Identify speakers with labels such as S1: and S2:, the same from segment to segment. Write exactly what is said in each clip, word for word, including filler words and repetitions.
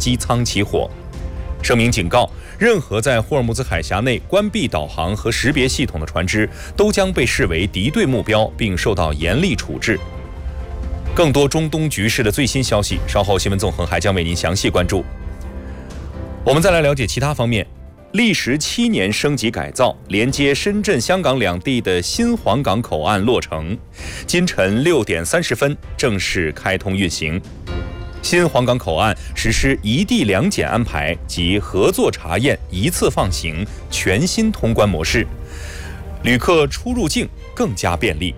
S1: 机舱起火。声明警告，任何在霍尔木兹海峡内关闭导航和识别系统的船只都将被视为敌对目标，并受到严厉处置。更多中东局势的最新消息，稍后新闻纵横还将为您详细关注。我们再来了解其他方面。历时七年升级改造，连接深圳、香港两地的新皇岗口岸落成，今晨六点三十分正式开通运行。新皇岗口岸实施一地两检安排及合作查验一次放行全新通关模式，旅客出入境更加便利。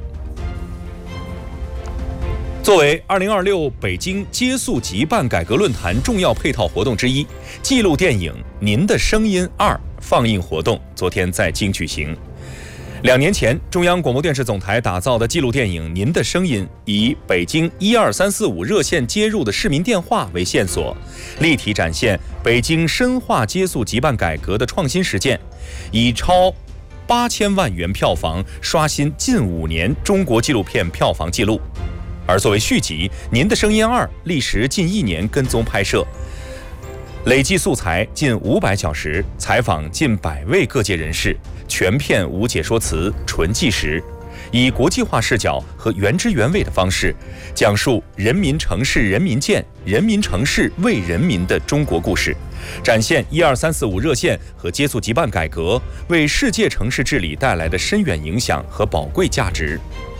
S1: 作为二零二六北京接速即办改革论坛重要配套活动之一，纪录电影《您的声音二》放映活动昨天在京举行。两年前，中央广播电视总台打造的纪录电影《您的声音》，以北京一二三四五热线接入的市民电话为线索，立体展现北京深化接速即办改革的创新实践，以超八千万元票房刷新近五年中国纪录片票房纪录。而作为续集，《您的声音二》历时近一年跟踪拍摄，累计素材近五百小时，采访近百位各界人士，全片无解说词，纯纪实，以国际化视角和原汁原味的方式，讲述人民城市人民建、人民城市为人民的中国故事，展现一二三四五热线和接速即办改革为世界城市治理带来的深远影响和宝贵价值。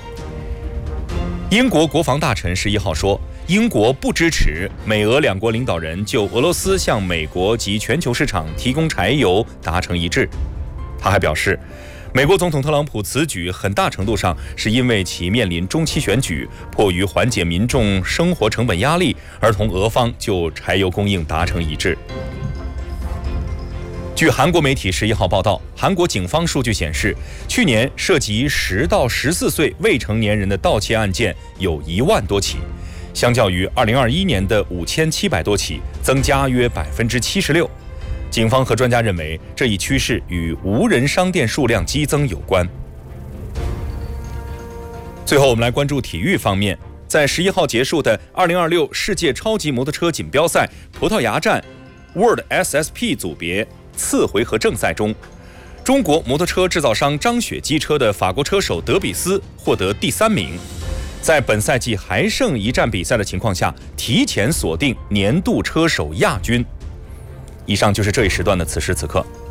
S1: 英国国防大臣十一号说，英国不支持美俄两国领导人就俄罗斯向美国及全球市场提供柴油达成一致。他还表示，美国总统特朗普此举很大程度上是因为其面临中期选举，迫于缓解民众生活成本压力，而同俄方就柴油供应达成一致。据韩国媒体十一号报道，韩国警方数据显示，去年涉及十到十四岁未成年人的盗窃案件有一万多起，相较于二零二一年的五千七百多起，增加约百分之七十六。警方和专家认为，这一趋势与无人商店数量激增有关。最后，我们来关注体育方面，在十一号结束的二零二六世界超级摩托车锦标赛葡萄牙站 World S S P 组别次回合正赛中，中国摩托车制造商张雪机车的法国车手德比斯获得第三名，在本赛季还剩一站比赛的情况下，提前锁定年度车手亚军。以上就是这一时段的此时此刻。